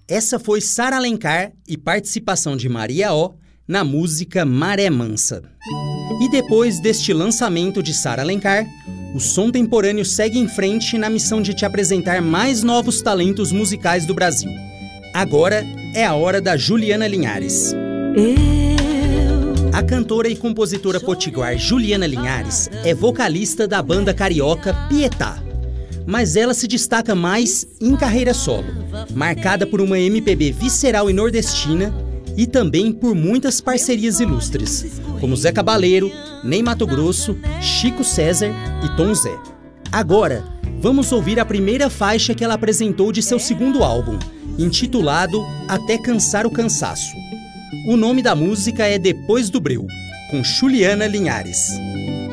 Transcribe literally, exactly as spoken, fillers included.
Essa foi Sara Alencar e participação de Maria O na música Maré Mansa. E depois deste lançamento de Sara Alencar, o Som Temporâneo segue em frente na missão de te apresentar mais novos talentos musicais do Brasil. Agora é a hora da Juliana Linhares. A cantora e compositora potiguar Juliana Linhares é vocalista da banda carioca Pietá. Mas ela se destaca mais em carreira solo, marcada por uma M P B visceral e nordestina e também por muitas parcerias ilustres, como Zé Cabaleiro, Ney Matogrosso, Chico César e Tom Zé. Agora, vamos ouvir a primeira faixa que ela apresentou de seu segundo álbum, intitulado Até Cansar o Cansaço. O nome da música é Depois do Breu, com Juliana Linhares.